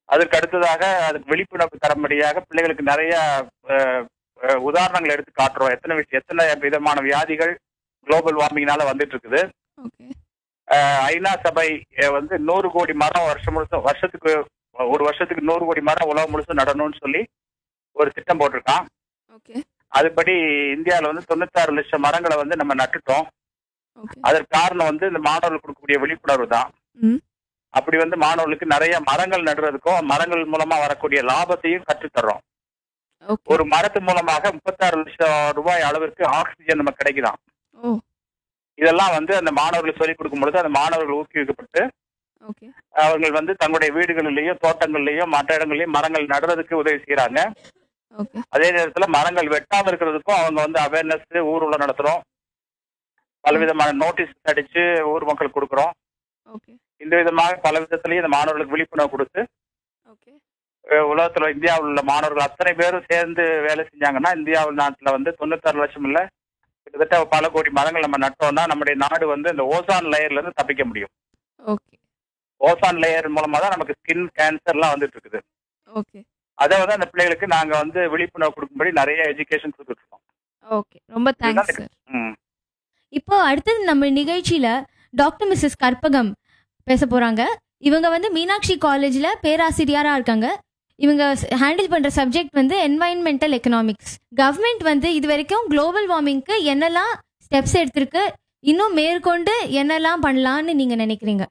அதற்கு அடுத்ததாக அதுக்கு விழிப்புணர்வு தரும்படியாக பிள்ளைகளுக்கு நிறைய உதாரணங்கள் எடுத்து காட்டுறோம். எத்தனை விதமான வியாதிகள் குளோபல் வார்மிங்னால வந்துட்டு இருக்குது. ஐநா சபை 100 கோடி மரம் வருஷத்துக்கு 100 கோடி மரம் உலகம் முழுசும் நடணும்னு சொல்லி ஒரு திட்டம் போட்டிருக்கான். அதுபடி இந்தியாவில் 96 லட்சம் மரங்களை நம்ம நட்டுட்டோம். அதற்கு காரணம் இந்த மாணவர்களுக்கு கொடுக்கக்கூடிய விழிப்புணர்வு தான். அப்படி மாணவர்களுக்கு நிறைய மரங்கள் நடுறதுக்கும் மரங்கள் மூலமா வரக்கூடிய லாபத்தையும் கற்றுத்தர்றோம். ஒரு மரத்து மூலமாக 36 லட்சம் ரூபாய் அளவிற்கு ஆக்சிஜன் நமக்கு கிடைக்குதாம். இதெல்லாம் அந்த மாணவர்களுக்கு சொல்லிக் கொடுக்கும் பொழுது அந்த மாணவர்கள் ஊக்குவிக்கப்பட்டு அவர்கள் தங்களுடைய வீடுகளிலேயும் தோட்டங்கள்லயும் மற்ற இடங்கள்லயும் மரங்கள் நடுறதுக்கு உதவி செய்யறாங்க. அதே நேரத்துல மரங்கள் வெட்டாம இருக்கிறதுக்கும் அவங்க அவேர்னஸ் ஊர்வல நடத்துறோம். பலவிதமான நோட்டீஸ் அடிச்சு ஊர் மக்களுக்கு கொடுக்குறோம். இந்த விதமாக பல விதத்திலையும் இந்த மாணவர்களுக்கு விழிப்புணர்வு கொடுத்து உலகத்துல இந்தியாவில் உள்ள மாணவர்கள் அத்தனை பேரும் சேர்ந்து வேலை செஞ்சாங்கன்னா இந்தியாவில் நாட்டுல 96 லட்சம் இல்ல கிட்டத்தட்ட பல கோடி மரங்கள் நம்ம நட்டோம்னா நம்முடைய நாடு இந்த ஓசான் லேயர்ல இருந்து தப்பிக்க முடியும். ஓசான் லேயர் மூலமா தான் நமக்கு ஸ்கின் கேன்சர் எல்லாம் வந்துட்டு இருக்குது. அதை அந்த பிள்ளைகளுக்கு நாங்க விழிப்புணர்வு கொடுக்கும்படி நிறைய எஜுகேஷன் கொடுத்துட்டு இருக்கோம். ஓகே, ரொம்ப தேங்க்ஸ் சார். இப்போ அடுத்தது நம்ம நிகழ்ச்சியில டாக்டர் மிஸ்ஸஸ் கற்பகம் பேச போறாங்க. இவங்க மீனாட்சி காலேஜ்ல பேராசிரியரா இருக்காங்க. இவங்க ஹேண்டில் பண்ற சப்ஜெக்ட் என்வாயன்மெண்டல் எக்கனாமிக்ஸ். கவர்மெண்ட் இது வரைக்கும் குளோபல் வார்மிங்க்கு என்னெல்லாம் ஸ்டெப்ஸ் எடுத்திருக்கு, இன்னும் மேற்கொண்டு என்னெல்லாம் பண்ணலாம்னு நீங்க நினைக்கிறீங்க?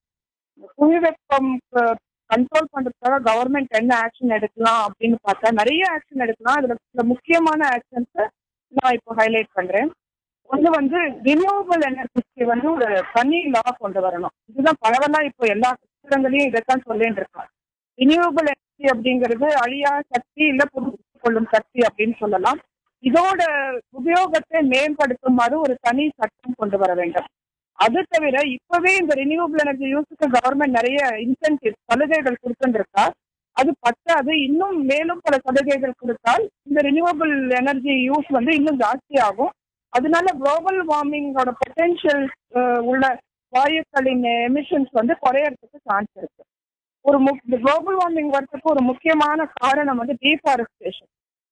புவி வெப்பம் கண்ட்ரோல் பண்றதுக்காக கவர்மெண்ட் என்ன ஆக்ஷன் எடுக்கலாம் அப்படின்னு பார்த்தா நிறைய ஆக்ஷன் எடுக்கலாம். அதுல சில முக்கியமான ஆக்ஷன்ஸ் நான் இப்போ ஹைலைட் பண்றேன். ஒன்று ரினியூவபிள் எனர்ஜிக்கு ஒரு தனி லா கொண்டு வரணும். இதுதான் பரவலா இப்போ எல்லா கட்டிடங்களையும் இதைத்தான் சொல்லிட்டு இருக்காங்க. ரினியூவபிள் எனர்ஜி அப்படிங்கிறது அழியா சக்தி இல்ல புதுப்பித்துக் கொள்ளும் சக்தி அப்படின்னு சொல்லலாம். இதோட உபயோகத்தை மேம்படுத்துமாறு ஒரு தனி சட்டம் கொண்டு வர வேண்டும். அது தவிர இப்பவே இந்த ரினியூவபிள் எனர்ஜி யூஸுக்கு கவர்மெண்ட் நிறைய இன்சென்டிவ் சலுகைகள் கொடுத்துருக்கா. அது பத்தாது, இன்னும் மேலும் பல சலுகைகள் கொடுத்தால் இந்த ரினியூவபிள் எனர்ஜி யூஸ் இன்னும் ஜாஸ்தி ஆகும். அதனால குளோபல் வார்மிங்கோட பொட்டென்ஷியல் உள்ள வாயுக்களின் எமிஷன்ஸ் குறையறதுக்கு சான்ஸ் இருக்கு. ஒரு குளோபல் வார்மிங் வரதுக்கு ஒரு முக்கியமான காரணம் டீஃபாரஸ்டேஷன்.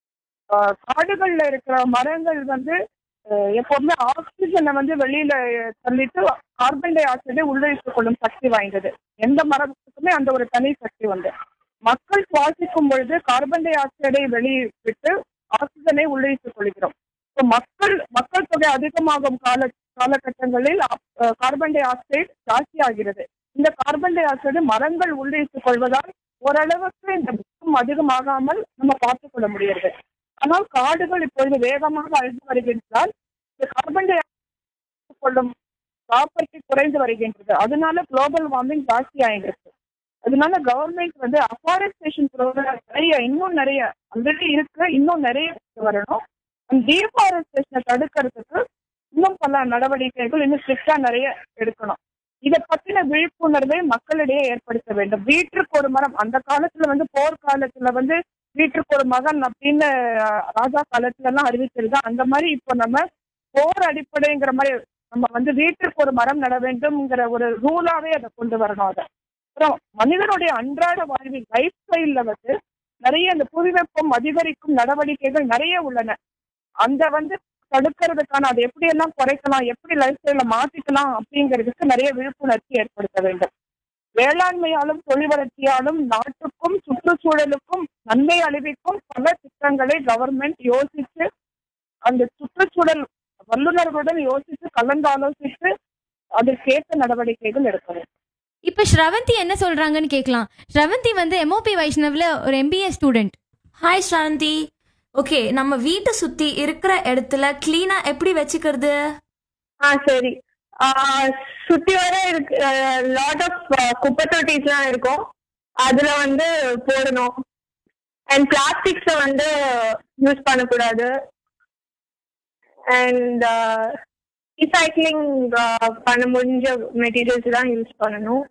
காடுகள்ல இருக்கிற மரங்கள் எப்பவுமே ஆக்சிஜனை வெளியில தள்ளிட்டு கார்பன் டை ஆக்சைடை உள்ளிழுத்துக் கொள்ளும் சக்தி வாய்ந்தது. எந்த மரத்துக்குமே அந்த ஒரு தனி சக்தி மக்கள் சுவாசிக்கும் பொழுது கார்பன் டை ஆக்சைடை வெளியிட்டு ஆக்சிஜனை உள்ளிழுத்துக் கொள்கிறோம். மக்கள் தொகை அதிகமாகும் காலகட்டங்களில் கார்பன் டை ஆக்சைடு ஜாஸ்தி ஆகிறது. இந்த கார்பன் டை ஆக்சைடு மரங்கள் உள்ளிழுத்துக் கொள்வதால் ஓரளவுக்கு இந்த வெப்பம் அதிகமாகாமல் நம்ம பார்த்துக் கொள்ள முடியாது. ஆனால் காடுகள் இப்பொழுது வேகமாக அழிந்து வருகின்றதால் இந்த கார்பன் டை ஆக்சைடு கொள்ளும் ப்ராப்பர்ட்டி குறைந்து வருகின்றது. அதனால குளோபல் வார்மிங் ஜாஸ்தி ஆகிருக்கு. அதனால கவர்மெண்ட் அஃபாரஸ்டேஷன் ப்ரோக்ராம் இன்னும் நிறைய ஆல்ரெடி இருக்கு, இன்னும் நிறைய வரணும். டீஃபாரஸ்டேஷனை தடுக்கிறதுக்கு இன்னும் பல நடவடிக்கைகள் இன்னும் ஸ்ட்ரிக்டா நிறைய எடுக்கணும். இதை பத்தின விழிப்புணர்வை மக்களிடையே ஏற்படுத்த வேண்டும். வீட்டுக்கு ஒரு மரம், அந்த காலத்துல போர்க்காலத்துல வீட்டுக்கு ஒரு மகன் அப்படின்னு ராஜா காலத்துல எல்லாம் அறிவிச்சிருக்கா. அந்த மாதிரி இப்போ நம்ம போர் அடிப்படைங்கிற மாதிரி நம்ம வீட்டுக்கு ஒரு மரம் நட வேண்டும்ங்கிற ஒரு ரூலாவே அதை கொண்டு வரணும். அதை அப்புறம் மனிதனுடைய அன்றாட வாழ்வில் லைஃப் ஸ்டைல்ல நிறைய இந்த புவி வெப்பம் அதிகரிக்கும் நடவடிக்கைகள் நிறைய உள்ளன. அந்த தடுக்கிறதுக்கான அதை எப்படி எல்லாம் குறைக்கலாம், எப்படி லைஃப் ஸ்டைல மாத்திக்கலாம் அப்படிங்கிறதுக்கு நிறைய விழிப்புணர்ச்சி ஏற்படுத்த வேண்டும். வேளாண்மையாலும் தொழில் வளர்ச்சியாலும் நாட்டுக்கும் சுற்றுச்சூழலுக்கும் நன்மை அளிவிக்கும் பல திட்டங்களை கவர்மெண்ட் யோசிச்சு அந்த சுற்றுச்சூழல் வல்லுநர்களுடன் யோசிச்சு கலந்தாலோசித்து அதற்கேற்ற நடவடிக்கைகள் எடுக்க வேண்டும். இப்ப ஸ்ரவந்தி என்ன சொல்றாங்கன்னு கேட்கலாம். ஸ்ரவந்தி MOP வைஷ்ணவ்ல ஒரு MBA student. Hi Sravanthi. Okay, நம்ம வீட்டை சுத்தி இருக்கிற இடத்துல கிளீனா எப்படி வச்சுக்கிறது? சரி, சுத்தி வர லாட் ஆஃப் குப்பை தொட்டிஸ்லாம் இருக்கும், அதுல போடணும். அண்ட் பிளாஸ்டிக்ஸை யூஸ் பண்ணக்கூடாது. அண்ட் ரீசைக்ளிங் பண்ண முடிஞ்ச மெட்டீரியல்ஸ் தான் யூஸ் பண்ணணும்.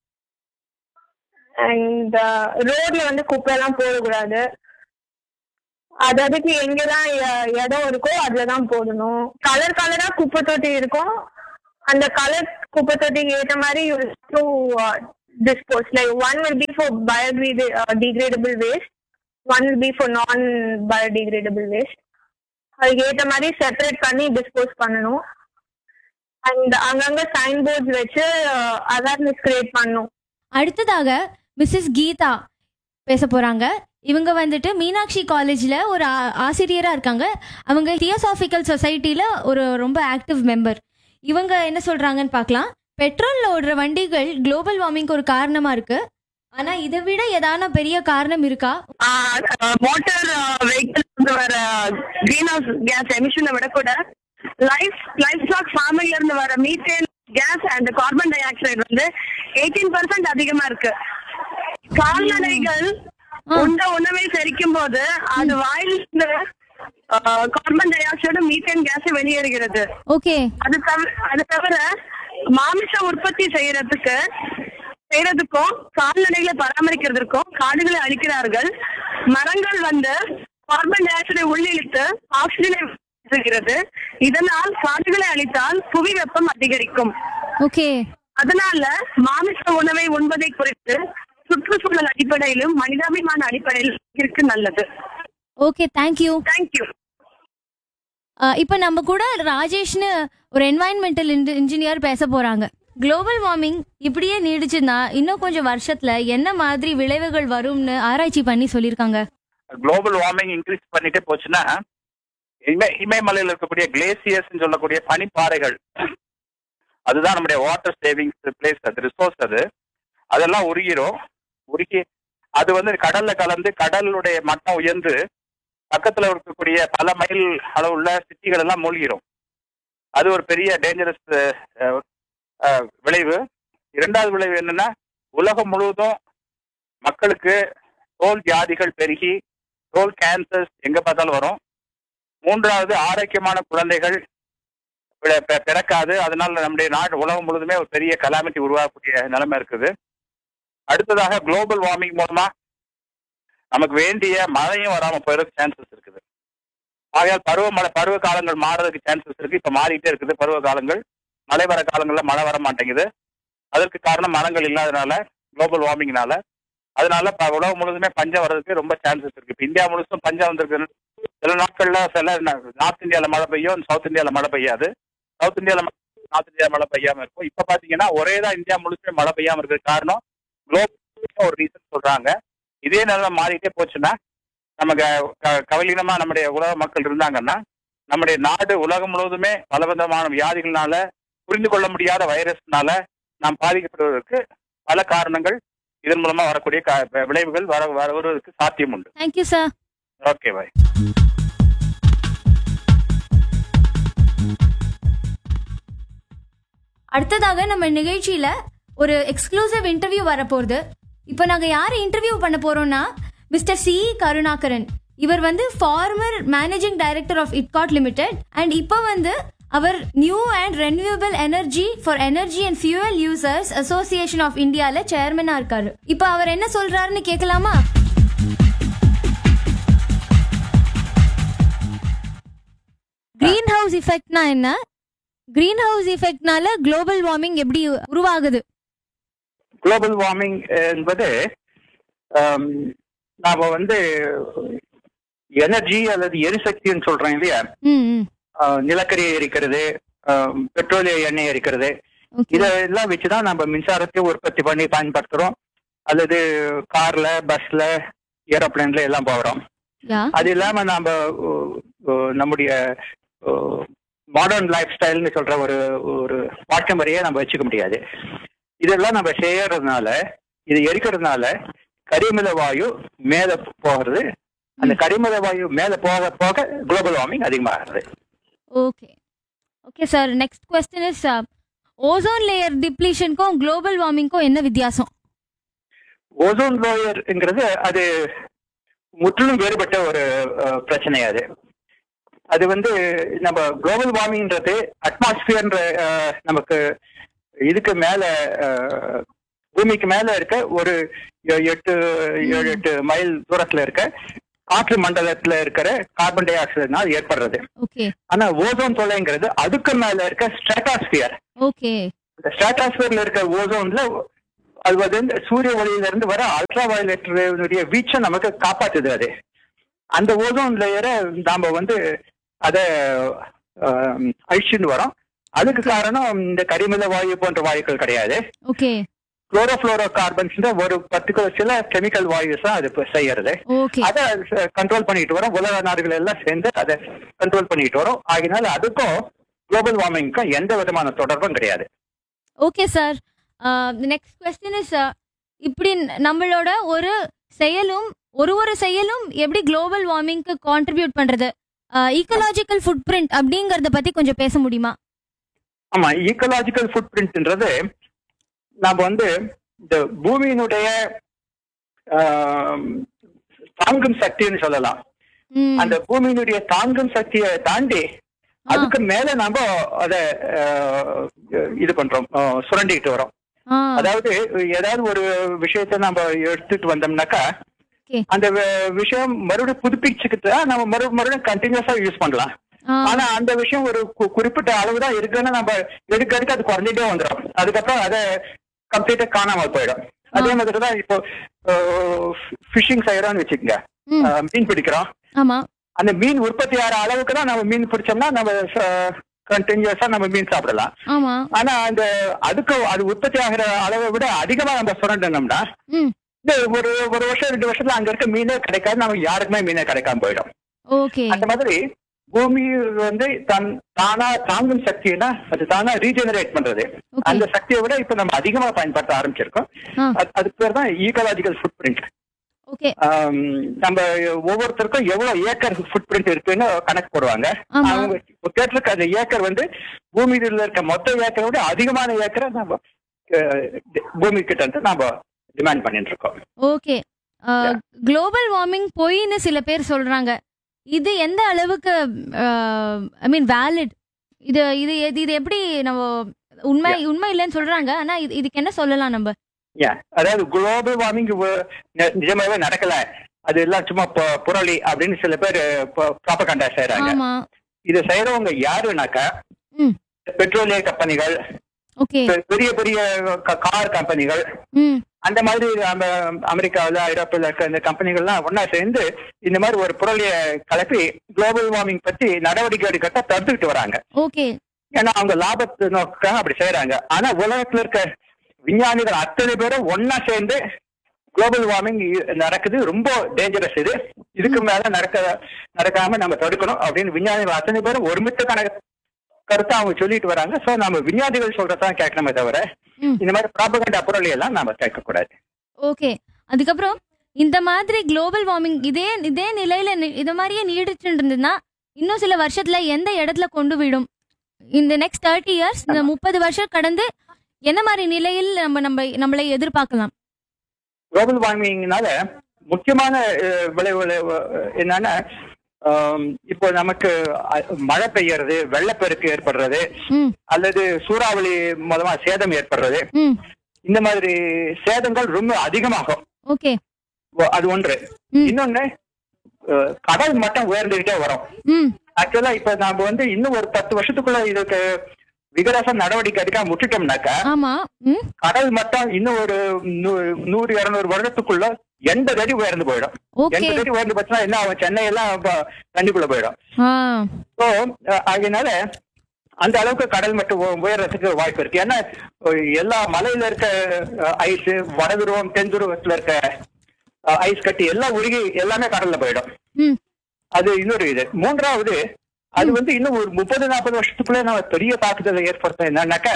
அண்ட் ரோட்ல குப்பையெல்லாம் போடக்கூடாது. அதுக்கு எங்கெல்லாம் இடம் இருக்கோ அதுலதான் போடணும். கலர் கலரா குப்பை தொட்டி இருக்கும், அந்த கலர் குப்பை தொட்டிக்கு ஏற்ற மாதிரி disposed. Like one will be for biodegradable waste, one will be for non-biodegradable waste. அதுக்கு ஏற்ற மாதிரி செப்பரேட் பண்ணி டிஸ்போஸ் பண்ணணும். அண்ட் அங்கங்க சைன் போர்ட்ஸ் வச்சு அவேர்னஸ் கிரியேட் பண்ணணும். அடுத்ததாக மிஸ்ஸஸ் கீதா பேச போறாங்க. இவங்க வந்துட்டு மீனாட்சி காலேஜில் ஒரு ஆசிரியராக இருக்காங்க. அவங்க தியோசாபிக்கல் சொசைட்டியில் ஒரு ரொம்ப ஆக்டிவ் மெம்பர். இவங்க என்ன சொல்கிறாங்கன்னு பார்க்கலாம். பெட்ரோலில் ஓடுற வண்டிகள் குளோபல் வார்மிங்க்கு ஒரு காரணமாக இருக்கு. ஆனால் இதை விட ஏதான பெரிய காரணம் இருக்கா? மோட்டார் வெஹிக்கிள்ஸ் வர கிரீன் ஹவுஸ் கேஸ் எமிஷனை விட கூட லைஃப் ஸ்டாக் ஃபார்மிங்ல இருந்து வர methane case and carbon di oxide வந்து 18% அதிகமா இருக்கு. கால்நடைகள் உண்ட உணவை செரிக்கும் போது அது வாயிலிருந்து carbon di oxide methane case வெளியேறுகிறது. ஓகே. அது தவிர மாமிச உற்பத்தி செய்யறதுக்கும் கால்நடைகளை பராமரிக்கிறதுக்கும் காடுகளை அழிக்கிறார்கள். மரங்கள் வந்து கார்பன் டை ஆக்சைடை உள்ளிழுத்து ஆக்சிஜனை வெளியேற்றுகிறது. இதனால் காடுகளை அழித்தால் புவி வெப்பம் அதிகரிக்கும். ஓகே. அதனால மாமிச உணவை உண்பதை குறித்து சுற்றுச்சூழல் அடிப்படையிலும் மனிதாபிமான அடிப்படையிலும் இருக்கு நல்லது. Okay, thank you. இப்போ நம்ம கூட ராஜேஷ்னு ஒரு என்வாயன்மெண்டல் இன்ஜினியர் பேச போறாங்க. குளோபல் வார்மிங் இப்படியே நீடிச்சுன்னா இன்னும் கொஞ்சம் வருஷத்துல என்ன மாதிரி விளைவுகள் வரும்னு ஆராய்ச்சி பண்ணி சொல்லியிருக்காங்க. குளோபல் வார்மிங் இன்க்ரீஸ் பண்ணிட்டே போச்சுன்னா இமயமலையில் இருக்கக்கூடிய கிளேசியர்ஸ் சொல்லக்கூடிய பனிப்பாறைகள், அதுதான் நம்முடைய வாட்டர் சேவிங்ஸ் பிளேஸ், அது ரிசோர்ஸ், அதெல்லாம் உருகி அது வந்து கடல்ல கலந்து கடலுடைய மட்டம் உயர்ந்து பக்கத்துல இருக்கக்கூடிய பல மைல் அளவுள்ள சிட்டிகள் எல்லாம் மூழ்கிரும். அது ஒரு பெரிய டேஞ்சரஸ் விளைவு. இரண்டாவது விளைவு என்னன்னா, உலகம் முழுவதும் மக்களுக்கு தோல் வியாதிகள் பெருகி தோல் கேன்சர்ஸ் எங்க பார்த்தாலும் வரும். மூன்றாவது, ஆரோக்கியமான குழந்தைகள் பிறக்காது. அதனால நம்முடைய நாடு உலகம் முழுவதுமே ஒரு பெரிய கலாமிட்டி உருவாகக்கூடிய நிலைமை இருக்குது. அடுத்ததாக, குளோபல் வார்மிங் மூலமா நமக்கு வேண்டிய மழையும் வராம போயிருக்கு சான்சஸ் இருக்குது. ஆகையால் பருவ காலங்கள் மாறதுக்கு சான்சஸ் இருக்கு. இப்ப மாறிட்டே இருக்குது பருவ காலங்கள். மழை வர காலங்கள்ல மழை வர மாட்டேங்குது. அதற்கு காரணம் மரங்கள் இல்லாதனால, குளோபல் வார்மிங்னால. அதனால உலகம் முழுவதுமே பஞ்சம் வர்றதுக்கு ரொம்ப சான்சஸ் இருக்கு. இப்ப இந்தியா முழுசும் பஞ்சம் வந்திருக்கு. சில நாட்கள்ல நார்த் இந்தியால மழை பெய்யும், சவுத் இந்தியால மழை பெய்யாது. சவுத் இந்தியால நார்த் இந்தியா மழை பெய்யாம இருக்கும். இப்ப பாத்தீங்கன்னா ஒரேதான் இந்தியா முழுசுமே மழை பெய்யாம இருக்கிறது காரணம் குளோபல் ஒரு ரீசன் சொல்றாங்க. இதே நிலைமை மாறிட்டே போச்சுன்னா, நமக்கு கவலீனமா நம்முடைய உலக மக்கள் இருந்தாங்கன்னா, நம்முடைய நாடு உலகம் முழுவதுமே பலவிதமான வியாதிகள்னால, புரிந்து கொள்ள முடியாத வைரஸ்னால நாம் பாதிக்கப்படுவதற்கு பல காரணங்கள், இதன் மூலமா வரக்கூடிய விளைவுகள் வருவதற்கு சாத்தியம் உண்டு. Thank you sir. ஓகே, பாய். அடுத்ததாக நம்ம நிகழ்ச்சியில ஒரு எக்ஸ்க்ளூசிவ் இன்டர்வியூ வரப்போகுது. இப்போ நாங்கள் யாரை இன்டர்வியூ பண்ண போறோம்னா, மிஸ்டர் சி கருணாகரன். இவர் வந்து farmer managing director of இட்காட் limited and இப்போ வந்து அவர் new and renewable energy for energy and fuel users association of இந்தியால சேர்மனா இருக்காரு. இப்போ அவர் என்ன சொல்றாருன்னு கேட்கலாமா? கிரீன் ஹவுஸ் எஃபெக்ட்னா என்ன? கிரீன் ஹவுஸ் எஃபெக்ட்னால குளோபல் வார்மிங் எப்படி உருவாகுது? குளோபல் வார்மிங் என்பது நாம வந்து எனர்ஜி அல்லது எரிசக்தின்னு சொல்றோம் இல்லையா, நிலக்கரியை எரிக்கிறது, பெட்ரோலிய எண்ணெய் எரிக்கிறது, இதெல்லாம் வச்சுதான் நம்ம மின்சாரத்தை உற்பத்தி பண்ணி பயன்படுத்துறோம். அல்லது கார்ல, பஸ்ல, ஏரோப்ளேன்ல எல்லாம் போகிறோம். அது இல்லாம நாம நம்முடைய மாடர்ன் லைஃப் ஸ்டைல்னு சொல்ற ஒரு வாழ்க்கை முறையை நம்ம வச்சுக்க முடியாது. இதெல்லாம் நம்ம செய்யறதுனால, இது எரிக்கிறதுனால கரிமல வாயு மேல போகிறது. அந்த கரிமல வாயு மேல போக போக குளோபல் வார்மிங் அதிகமாகிறது. Okay okay sir. Next question is, ozone layer டிப்ளீஷனுக்கும் global வார்மிங்க்கும் என்ன வித்தியாசம்? ஓசோன் லேயர்ங்கிறது அது முற்றிலும் வேறுபட்ட ஒரு பிரச்சனை. அது வந்து நம்ம குளோபல் வார்மிங்ன்றது அட்மாஸ்பியர்ன்ற நமக்கு இதுக்கு மேல பூமிக்கு மேல இருக்க ஒரு 7-8 மைல் தூரத்துல இருக்க காற்று மண்டலத்துல இருக்கிற கார்பன் டை ஆக்சைடுனால் ஏற்படுறது. ஆனா ஓசோன் தொலைங்கிறது அதுக்கு மேல இருக்க ஸ்ட்ராட்டோஸ்பியர். இந்த ஸ்ட்ராட்டோஸ்பியர்ல இருக்க ஓசோன்ல அது வந்து சூரிய ஒளியில இருந்து வர அல்ட்ரா வயலட்டுடைய வீச்சை நமக்கு காப்பாத்துது. அது அந்த ஓசோன் லேயரை நாம வந்து அதை அழிச்சுட்டு வரோம். அதுக்கு காரணம் இந்த கரிமல வாயு போன்ற வாயுக்கள் கிடையாது. ஓகே. குளோரோஃபுளோரோ கார்பன்ஸ் ஒரு பர்டிகுலர் சில கெமிக்கல் வாயுஸ் தான் அது செய்யறது. அதை கண்ட்ரோல் பண்ணிட்டு வரோம். உலக நாடுகள் எல்லாம் சேர்ந்து அதை கண்ட்ரோல் பண்ணிட்டு வரோம். ஆகினால அதுக்கும் குளோபல் வார்மிங்க்கும் எந்த விதமான தொடர்பும் கிடையாது. Okay sir. Next question is, இப்படி நம்மளோட ஒரு செயலும் ஒரு செயலும் எப்படி குளோபல் வார்மிங்க்கு கான்ட்ரிபியூட் பண்றது, ஈக்கோலாஜிக்கல் ஃபுட் பிரிண்ட் அப்படிங்கறத பத்தி கொஞ்சம் பேச முடியுமா? ஆமா, ஈக்கோலாஜிக்கல் ஃபுட் பிரிண்ட்ன்றது நாம வந்து இந்த பூமியினுடைய தாங்கும் சக்தின்னு சொல்லலாம். அந்த பூமியினுடைய தாங்கும் சக்தியை தாண்டி அதுக்கு மேல நாம அதை இது பண்றோம், சுரண்டிட்டு வரோம். அதாவது ஏதாவது ஒரு விஷயத்த நம்ம எடுத்துட்டு வந்தோம்னாக்கா அந்த விஷயம் மறுபடியும் புதுப்பிச்சுக்கிட்டு நம்ம மறுபடியும் கண்டினியூஸா யூஸ் பண்ணலாம். ஆனா அந்த விஷயம் ஒரு குறிப்பிட்ட அளவுதான் இருக்குன்னு நம்ம எடுக்க அது குறைஞ்சிட்டே வந்துடும். அதுக்கப்புறம் அதை கம்ப்ளீட்டா காணாம போயிடும். அதே மாதிரிதான் இப்போ ஃபிஷிங் செய்யறோம்னு வச்சுக்கோங்க, மீன் பிடிக்கிறோம். அந்த மீன் உற்பத்தி ஆகிற அளவுக்கு தான் நம்ம மீன் பிடிச்சோம்னா நம்ம கண்டினியூஸா நம்ம மீன் சாப்பிடலாம். ஆனா அந்த அது உற்பத்தி ஆகிற அளவை விட அதிகமா நம்ம சுரண்டணும்னா ஒரு வருஷம் 2 வருஷத்துல அங்க இருக்க மீனே கிடைக்காது, நமக்கு யாருக்குமே மீனே கிடைக்காம போயிடும். அந்த மாதிரி பூமி வந்து தானா தாங்கும் சக்தினா அது தானா ரீஜெனரேட் பண்றது. அந்த சக்தியை விட இப்ப நம்ம அதிகமா பயன்படுத்த ஆரம்பிச்சிருக்கோம். அதுக்கு பேர் தான் ஈக்கோலாஜிக்கல் ஃபுட் பிரிண்ட். நம்ம ஒவ்வொருத்தருக்கும் எவ்வளவு ஏக்கர் ஃபுட் பிரிண்ட் இருக்குன்னு கணக்கு போடுவாங்க. அவங்க கேட்டிருக்க அந்த ஏக்கர் வந்து பூமியில இருக்க மொத்த ஏக்கரை விட அதிகமான ஏக்கரை நம்ம பூமி கிட்ட இருந்து நம்ம டிமாண்ட் பண்ணிட்டு இருக்கோம். ஓகே. குளோபல் வார்மிங் பொய்ன்னு சில பேர் சொல்றாங்க. இது எந்த அளவுக்கு ஐ மீன் வேலிட்? இது இது இது எப்படி நம்ம உண்மை இல்லைன்னு சொல்றாங்க. ஆனா இதுக்கு என்ன சொல்லலாம் நம்ம? அதாவது குளோபல் வார்மிங் நிஜமாவே நடக்கல, அது எல்லாம் சும்மா புரளி அப்படின்னு சில பேர் ப்ராபகண்டா செய்யறாங்க. இதை செய்யறவங்க யாருனாக்கா பெட்ரோலிய கம்பெனிகள், பெரிய பெரிய கார் கம்பெனிகள், அந்த மாதிரி அமெரிக்காவில் ஐரோப்பில் இருக்க இந்த கம்பெனிகள்லாம் ஒன்னா சேர்ந்து இந்த மாதிரி ஒரு புரளிய கலப்பி குளோபல் வார்மிங் பத்தி நடவடிக்கை எடுக்க தடுத்துக்கிட்டு வராங்க. ஏன்னா அவங்க லாபத்தை நோக்காக அப்படி செய்யறாங்க. ஆனா உலகத்துல இருக்க விஞ்ஞானிகள் அத்தனை பேரும் ஒன்னா சேர்ந்து குளோபல் வார்மிங் நடக்குது, ரொம்ப டேஞ்சரஸ், இதுக்கு மேல நடக்காம நம்ம தடுக்கணும் அப்படின்னு விஞ்ஞானிகள் அத்தனை பேரும் ஒருமித்த கருத்தை அவங்க சொல்லிட்டு வராங்க. சோ நம்ம விஞ்ஞானிகள் சொல்றதான் கேட்கணுமே தவிர இந்த மாதிரி ப்ராபகண்டா பொருளை எல்லாம் நாம கேட்க கூடாது. ஓகே. அதுக்கப்புறம் இந்த மாதிரி குளோபல் வார்மிங் இதே நிலையில இது மாதிரியே நீடிச்சுட்டு இருந்ததுன்னா இன்னும் சில வருஷத்துல எந்த இடத்துல கொண்டு விடும்? இந்த நெக்ஸ்ட் 30 இயர்ஸ், இந்த 30 வருஷம் கடந்து என்ன மாதிரி நிலையில் நம்மளை எதிர்பார்க்கலாம்? குளோபல் வார்மிங்னால முக்கியமான விளைவுகள் என்னன்னா, இப்போ நமக்கு மழை பெய்யறது, வெள்ளப்பெருக்கு ஏற்படுறது, அல்லது சூறாவளி மூலமா சேதம் ஏற்படுறது, இந்த மாதிரி சேதங்கள் ரொம்ப அதிகமாகும். அது ஒன்று. இன்னொன்னு, கடல் மட்டம் உயர்ந்துகிட்டே வரும். ஆக்சுவலா இப்ப நாம வந்து இன்னும் ஒரு 10 வருஷத்துக்குள்ள இதுக்கு விகரச நடவடிக்கை எடுக்காம விட்டுட்டோம்னாக்கா கடல் மட்டம் இன்னும் ஒரு 100-200 வருடத்துக்குள்ள 80 அடி உயர்ந்து போயிடும். 80 அடி உயர்ந்து போச்சுன்னா என்ன ஆகும்? சென்னை எல்லாம் தண்ணிக்குள்ள போயிடும். ஸோ அதனால அந்த அளவுக்கு கடல் மட்டம் உயர்றதுக்கு வாய்ப்பு இருக்கு. ஏன்னா எல்லா மலையில இருக்க ஐஸ், வடதுருவம் தென்துருவத்துல இருக்க ஐஸ் கட்டி எல்லாம் உருகி எல்லாமே கடல்ல போயிடும். அது இன்னொரு இது. மூன்றாவது, அது வந்து இன்னும் ஒரு 30-40 வருஷத்துக்குள்ள நம்ம பெரிய தாக்குதலை ஏற்படுத்த என்னன்னாக்கா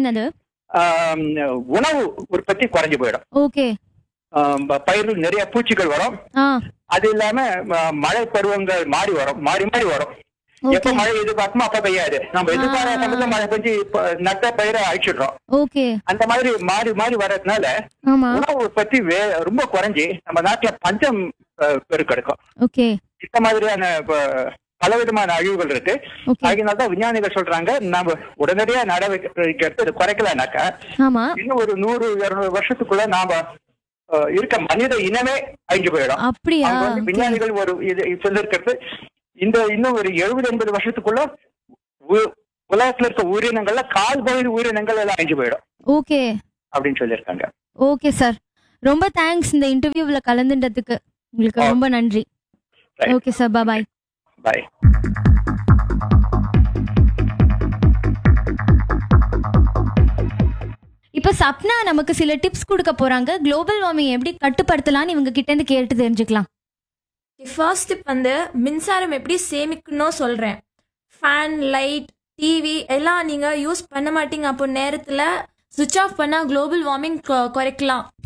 உணவு உற்பத்தி குறைஞ்சு போயிடும். பயிர்கள் நிறைய பூச்சிகள் வரும். அது இல்லாம மழை பருவங்கள் மாறி வரும். எப்ப மழை எதிர்பார்க்குமோ அப்ப பெய்யாது. நம்ம எதிர்பாராத சமயத்துல மழை பெஞ்சு நட்ட பயிரை அழிச்சிடுறோம். அந்த மாதிரி மாறி வர்றதுனால உணவு உற்பத்தி ரொம்ப குறைஞ்சி நம்ம நாட்டுல பஞ்சம் பெருக்கெடுக்கும். இந்த மாதிரியான பலவிதமான அழிவுகள் இருக்கு. அதனால்தான் விஞ்ஞானிகள் சொல்றாங்க, நம்ம உடனடியா நடவடிக்கை எடுத்து குறைக்கலனாக்கா இன்னும் ஒரு 100-200 வருஷத்துக்குள்ள நாம இருக்க மனித இனமே அழிஞ்சு போயிடும். விஞ்ஞானிகள் ஒரு இது சொல்லிருக்கிறது, இன்னும் ஒரு 70-80 வருஷத்துக்குள்ள உலகத்துல இருக்க உயிரினங்கள்ல 1/4 உயிரினங்கள் எல்லாம் அழிஞ்சு போயிடும் அப்படின்னு சொல்லியிருக்காங்க. ஓகே சார், ரொம்ப தேங்க்ஸ் இந்த இன்டர்வியூவில் கலந்துட்டதுக்கு. உங்களுக்கு ரொம்ப நன்றி. ஓகே சார், பாய். பாய். இப்போ சப்னா நமக்கு சில டிப்ஸ் கொடுக்க போறாங்க. குளோபல் வார்மிங் எப்படி கட்டுப்படுத்தலாம்னு இவங்க கிட்ட இருந்து கேட்டு தெரிஞ்சுக்கலாம். ஃபர்ஸ்ட் டிப் வந்து மின்சாரம் எப்படி சேமிக்கணும் சொல்கிறேன். ஃபேன், லைட், டிவி எல்லாம் நீங்கள் யூஸ் பண்ண மாட்டீங்க அப்போ நேரத்தில் சுவிட்ச் ஆஃப் பண்ணால் குளோபல் வார்மிங் குறைக்கலாம்.